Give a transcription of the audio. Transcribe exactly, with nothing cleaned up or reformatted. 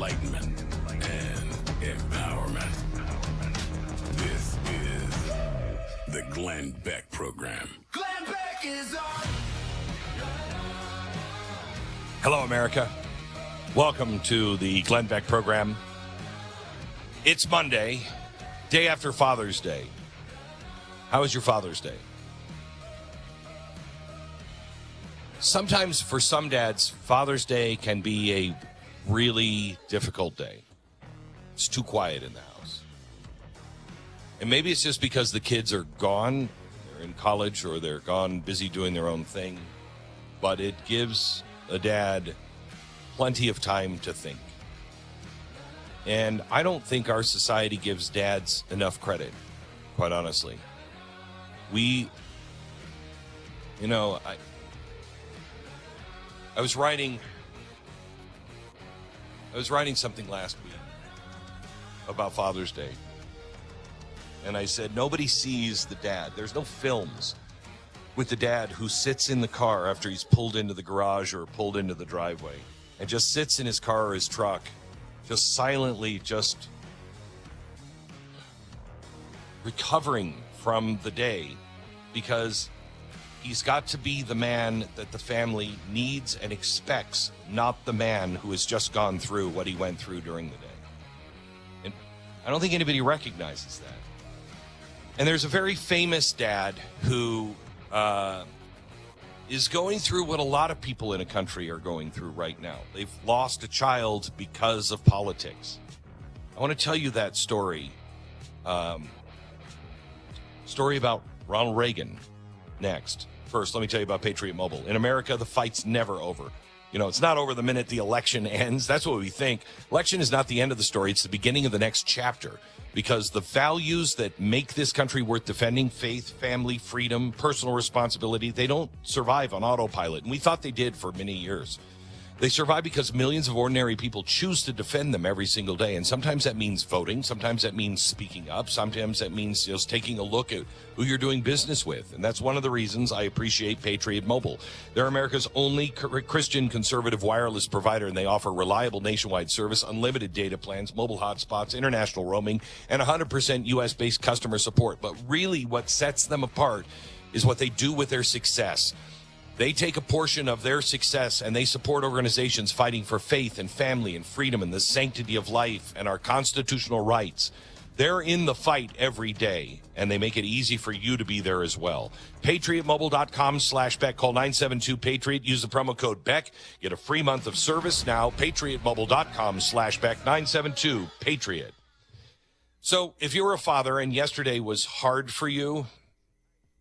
enlightenment and empowerment. This is the Glenn Beck Program. Glenn Beck is on. Hello, America. Welcome to the Glenn Beck Program. It's Monday, day after Father's Day. How was your Father's Day? Sometimes for some dads, Father's Day can be a really difficult day. It's too quiet in the house. And maybe it's just because the kids are gone, they're in college, or they're gone busy doing their own thing. But it gives a dad plenty of time to think. And I don't think our society gives dads enough credit, quite honestly. We, you know, I... I was writing I was writing something last week about Father's Day. And I said, nobody sees the dad. There's no films with the dad who sits in the car after he's pulled into the garage or pulled into the driveway and just sits in his car or his truck, just silently just recovering from the day, because he's got to be the man that the family needs and expects, not the man who has just gone through what he went through during the day. And I don't think anybody recognizes that. And there's a very famous dad who uh, is going through what a lot of people in a country are going through right now. They've lost a child because of politics. I want to tell you that story. Um, story about Ronald Reagan next. First, let me tell you about Patriot Mobile. In America, the fight's never over. You know, it's not over the minute the election ends. That's what we think. Election is not the end of the story. It's the beginning of the next chapter, because the values that make this country worth defending, faith, family, freedom, personal responsibility, they don't survive on autopilot. And we thought they did for many years. They survive because millions of ordinary people choose to defend them every single day. And sometimes that means voting. Sometimes that means speaking up. Sometimes that means just taking a look at who you're doing business with. And that's one of the reasons I appreciate Patriot Mobile. They're America's only Christian conservative wireless provider, and they offer reliable nationwide service, unlimited data plans, mobile hotspots, international roaming, and one hundred percent U S-based customer support. But really what sets them apart is what they do with their success. They take a portion of their success and they support organizations fighting for faith and family and freedom and the sanctity of life and our constitutional rights. They're in the fight every day, and they make it easy for you to be there as well. PatriotMobile.com slash Beck. Call nine seven two Patriot. Use the promo code Beck. Get a free month of service now. PatriotMobile.com slash Beck. nine seven two Patriot. So if you're a father and yesterday was hard for you,